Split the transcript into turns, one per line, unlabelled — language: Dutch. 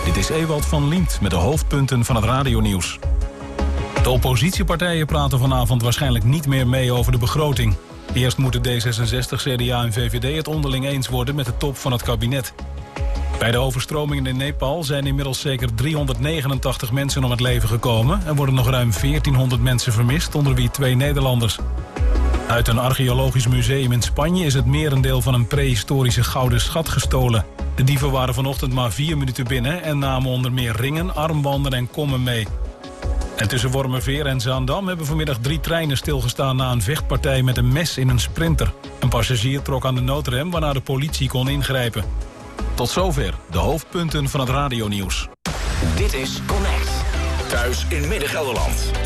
Dit is Ewald van Liemt met de hoofdpunten van het radionieuws. De oppositiepartijen praten vanavond waarschijnlijk niet meer mee over de begroting. Eerst moeten D66, CDA en VVD het onderling eens worden met de top van het kabinet. Bij de overstromingen in Nepal zijn inmiddels zeker 389 mensen om het leven gekomen. Er worden nog ruim 1400 mensen vermist, onder wie 2 Nederlanders. Uit een archeologisch museum in Spanje is het merendeel van een prehistorische gouden schat gestolen. De dieven waren vanochtend maar 4 minuten binnen en namen onder meer ringen, armbanden en kommen mee. En tussen Wormerveer en Zaandam hebben vanmiddag 3 treinen stilgestaan na een vechtpartij met een mes in een sprinter. Een passagier trok aan de noodrem waarna de politie kon ingrijpen. Tot zover de hoofdpunten van het radionieuws.
Dit is Connect. Thuis in Midden-Gelderland.